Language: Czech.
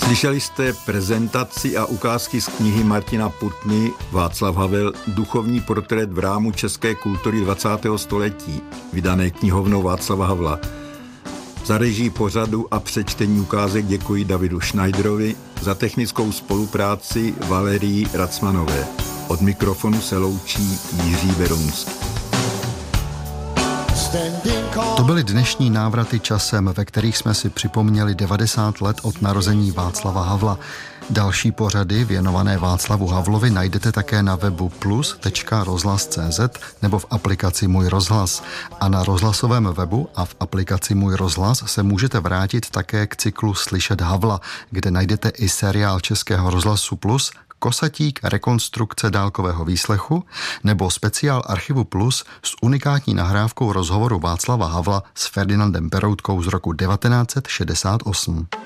Slyšeli jste prezentaci a ukázky z knihy Martina Putny Václav Havel, duchovní portrét v rámu české kultury 20. století, vydané knihovnou Václava Havla. Za režii pořadu a přečtení ukázek děkuji Davidu Schneiderovi, za technickou spolupráci Valerii Racmanové. Od mikrofonu se loučí Jiří Berounský. To byly dnešní návraty časem, ve kterých jsme si připomněli 90 let od narození Václava Havla. Další pořady věnované Václavu Havlovi najdete také na webu plus.rozhlas.cz nebo v aplikaci Můj rozhlas. A na rozhlasovém webu a v aplikaci Můj rozhlas se můžete vrátit také k cyklu Slyšet Havla, kde najdete i seriál Českého rozhlasu Plus Kosatík, rekonstrukce dálkového výslechu nebo speciál Archivu Plus s unikátní nahrávkou rozhovoru Václava Havla s Ferdinandem Peroutkou z roku 1968.